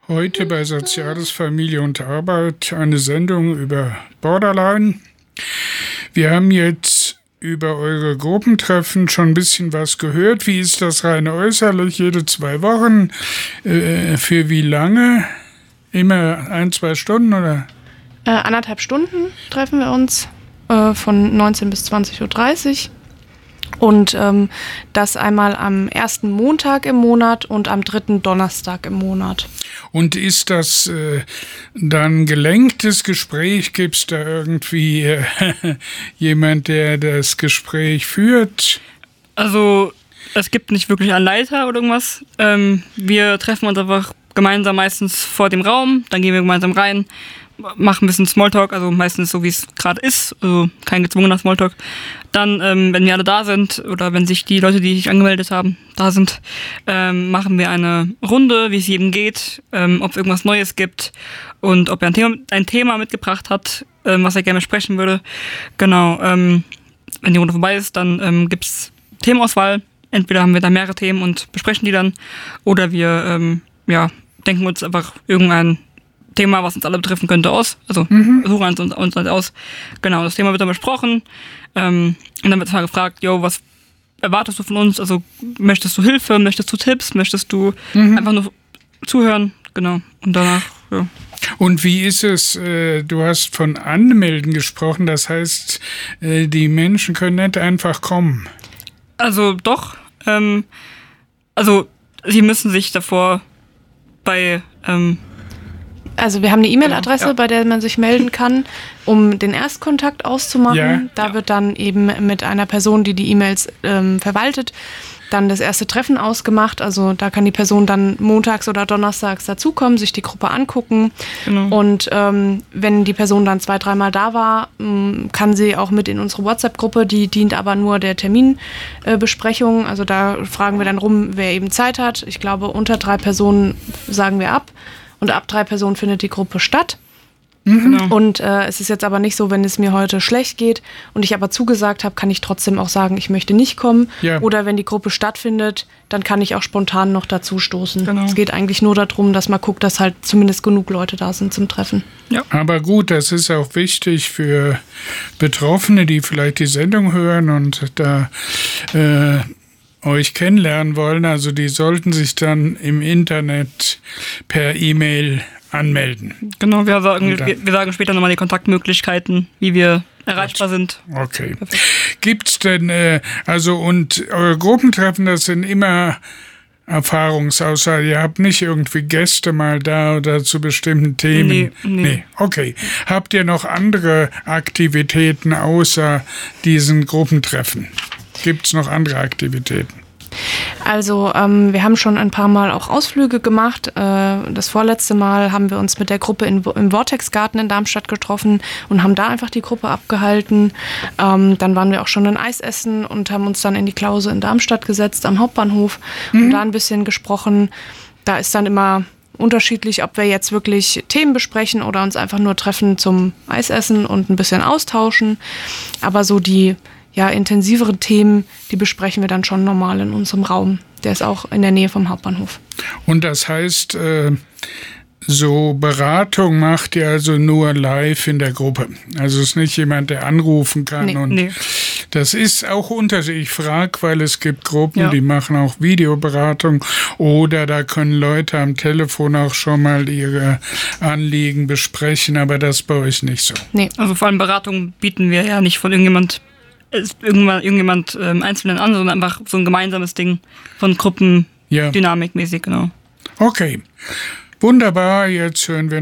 Heute bei Soziales, Familie und Arbeit eine Sendung über Borderline. Wir haben jetzt über eure Gruppentreffen schon ein bisschen was gehört. Wie ist das rein äußerlich? Jede 2 Wochen? Für wie lange? Immer 1-2 Stunden oder? 1,5 Stunden treffen wir uns von 19 bis 20.30 Uhr. Und das einmal am 1. Montag im Monat und am 3. Donnerstag im Monat. Und ist das dann gelenktes Gespräch? Gibt es da irgendwie jemand, der das Gespräch führt? Also es gibt nicht wirklich einen Leiter oder irgendwas. Wir treffen uns einfach gemeinsam meistens vor dem Raum, dann gehen wir gemeinsam rein, machen ein bisschen Smalltalk, also meistens so, wie es gerade ist, also kein gezwungener Smalltalk. Dann, wenn wir alle da sind oder wenn sich die Leute, die sich angemeldet haben, da sind, machen wir eine Runde, wie es jedem geht, ob es irgendwas Neues gibt und ob er ein Thema mitgebracht hat, was er gerne sprechen würde. Genau, wenn die Runde vorbei ist, dann gibt es Themenauswahl. Entweder haben wir da mehrere Themen und besprechen die dann oder wir denken uns einfach irgendein Thema, was uns alle betreffen könnte, aus. Also suchen uns aus. Genau, das Thema wird dann besprochen. Und dann wird mal gefragt, was erwartest du von uns? Also möchtest du Hilfe, möchtest du Tipps, möchtest du einfach nur zuhören? Genau. Und danach, ja. Und wie ist es, du hast von Anmelden gesprochen, das heißt, die Menschen können nicht einfach kommen? Also doch. Also sie müssen sich davor bei... Also wir haben eine E-Mail-Adresse, bei der man sich melden kann, um den Erstkontakt auszumachen. Ja. Da wird dann eben mit einer Person, die die E-Mails verwaltet, dann das erste Treffen ausgemacht. Also da kann die Person dann montags oder donnerstags dazukommen, sich die Gruppe angucken. Genau. Und wenn die Person dann 2-3 Mal da war, kann sie auch mit in unsere WhatsApp-Gruppe. Die dient aber nur der Terminbesprechung. Also da fragen wir dann rum, wer eben Zeit hat. Ich glaube, unter 3 Personen sagen wir ab. Und ab 3 Personen findet die Gruppe statt. Genau. Und es ist jetzt aber nicht so, wenn es mir heute schlecht geht und ich aber zugesagt habe, kann ich trotzdem auch sagen, ich möchte nicht kommen. Ja. Oder wenn die Gruppe stattfindet, dann kann ich auch spontan noch dazu stoßen. Genau. Es geht eigentlich nur darum, dass man guckt, dass halt zumindest genug Leute da sind zum Treffen. Ja. Aber gut, das ist auch wichtig für Betroffene, die vielleicht die Sendung hören und da euch kennenlernen wollen. Also die sollten sich dann im Internet per E-Mail anmelden. Genau, wir sagen später nochmal die Kontaktmöglichkeiten, wie wir erreichbar sind. Okay. Gibt's denn, und eure Gruppentreffen, das sind immer Erfahrungsaustausch. Ihr habt nicht irgendwie Gäste mal da oder zu bestimmten Themen? Nee. Okay. Habt ihr noch andere Aktivitäten außer diesen Gruppentreffen? Gibt es noch andere Aktivitäten? Also wir haben schon ein paar Mal auch Ausflüge gemacht. Das vorletzte Mal haben wir uns mit der Gruppe im Vortex-Garten in Darmstadt getroffen und haben da einfach die Gruppe abgehalten. Dann waren wir auch schon ein Eis essen und haben uns dann in die Klause in Darmstadt gesetzt am Hauptbahnhof und da ein bisschen gesprochen. Da ist dann immer unterschiedlich, ob wir jetzt wirklich Themen besprechen oder uns einfach nur treffen zum Eisessen und ein bisschen austauschen. Aber so die intensivere Themen, die besprechen wir dann schon normal in unserem Raum. Der ist auch in der Nähe vom Hauptbahnhof. Und das heißt, so Beratung macht ihr also nur live in der Gruppe? Also es ist nicht jemand, der anrufen kann? Nee. Das ist auch unterschiedlich. Ich frage, weil es gibt Gruppen, die machen auch Videoberatung oder da können Leute am Telefon auch schon mal ihre Anliegen besprechen, aber das ist bei euch nicht so. Nee, also vor allem Beratung bieten wir ja nicht von irgendjemand Einzelnen an, sondern einfach so ein gemeinsames Ding von Gruppendynamik mäßig, genau. Okay, wunderbar, jetzt hören wir